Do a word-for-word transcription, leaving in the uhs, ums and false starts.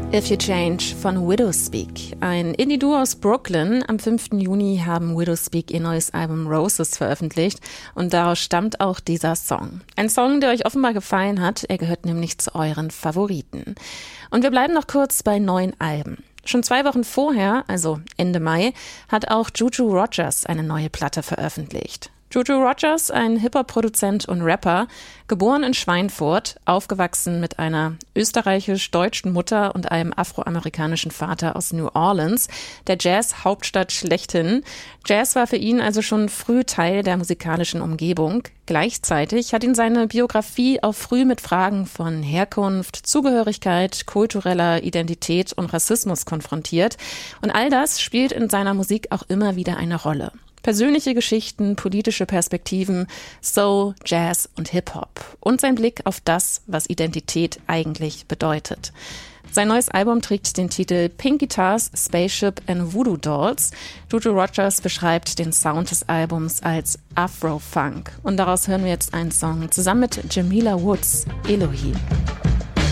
If You Change von Widowspeak, ein Indie-Duo aus Brooklyn. Am fünften Juni haben Widowspeak ihr neues Album Roses veröffentlicht und daraus stammt auch dieser Song. Ein Song, der euch offenbar gefallen hat, er gehört nämlich zu euren Favoriten. Und wir bleiben noch kurz bei neuen Alben. Schon zwei Wochen vorher, also Ende Mai, hat auch Juju Rogers eine neue Platte veröffentlicht. Juju Rogers, ein Hip-Hop-Produzent und Rapper, geboren in Schweinfurt, aufgewachsen mit einer österreichisch-deutschen Mutter und einem afroamerikanischen Vater aus New Orleans, der Jazz-Hauptstadt schlechthin. Jazz war für ihn also schon früh Teil der musikalischen Umgebung. Gleichzeitig hat ihn seine Biografie auch früh mit Fragen von Herkunft, Zugehörigkeit, kultureller Identität und Rassismus konfrontiert. Und all das spielt in seiner Musik auch immer wieder eine Rolle. Persönliche Geschichten, politische Perspektiven, Soul, Jazz und Hip-Hop und sein Blick auf das, was Identität eigentlich bedeutet. Sein neues Album trägt den Titel Pink Guitars, Spaceship and Voodoo Dolls. Juju Rogers beschreibt den Sound des Albums als Afro-Funk. Und daraus hören wir jetzt einen Song zusammen mit Jamila Woods, Elohim.